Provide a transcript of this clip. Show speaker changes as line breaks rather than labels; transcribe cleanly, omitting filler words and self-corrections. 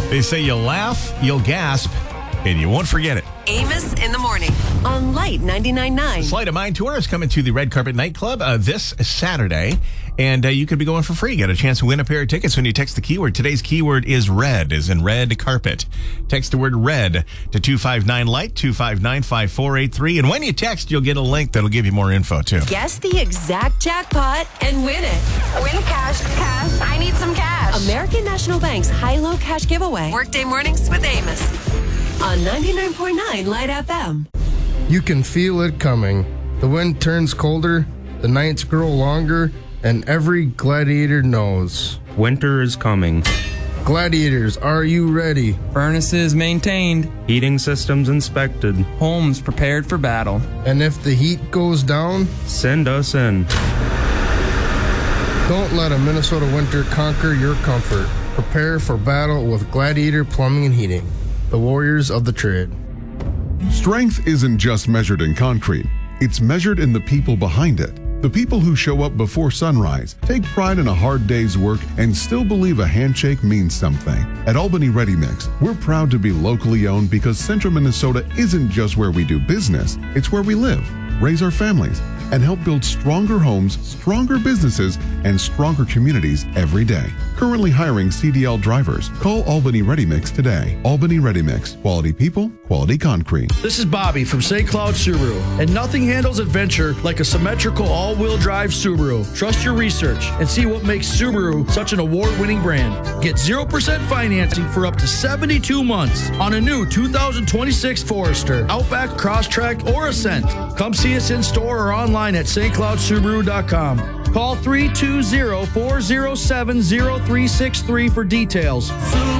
They say you'll laugh, you'll gasp, and you won't forget it.
Amos in the morning on Light 99.9.
Sleight of Mind Tour is coming to the Red Carpet Nightclub this Saturday, and you could be going for free. Get a chance to win a pair of tickets when you text the keyword. Today's keyword is red, as in red carpet. Text the word red to 259-LIGHT, 259-5483, and when you text, you'll get a link that'll give you more info, too.
Guess the exact jackpot and win it.
Win cash. I need some cash.
American National Bank's high-low cash giveaway. Workday mornings with Amos on 99.9 Light FM.
You can feel it coming. The wind turns colder, the nights grow longer, and every gladiator knows.
Winter is coming.
Gladiators, are you ready?
Furnaces maintained.
Heating systems inspected.
Homes prepared for battle.
And if the heat goes down,
send us in.
Don't let a Minnesota winter conquer your comfort. Prepare for battle with Gladiator Plumbing and Heating, the warriors of the trade.
Strength isn't just measured in concrete. It's measured in the people behind it. The people who show up before sunrise, take pride in a hard day's work, and still believe a handshake means something. At Albany Ready Mix, we're proud to be locally owned because Central Minnesota isn't just where we do business, it's where we live, raise our families, and help build stronger homes, stronger businesses, and stronger communities every day. Currently hiring CDL drivers. Call Albany Ready Mix today. Albany Ready Mix. Quality people, quality concrete.
This is Bobby from St. Cloud Subaru, and nothing handles adventure like a symmetrical all-wheel drive Subaru. Trust your research and see what makes Subaru such an award-winning brand. Get 0% financing for up to 72 months on a new 2026 Forester, Outback, Crosstrek, or Ascent. Come see us in store or online at stcloudsubaru.com. Call 320-407-0363 for details.